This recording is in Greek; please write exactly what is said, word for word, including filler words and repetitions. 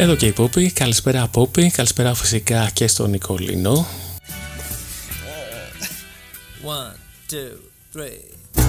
Εδώ και η Πόπη. Καλησπέρα Πόπη. Καλησπέρα φυσικά και στον Νικολίνο. One, two, three.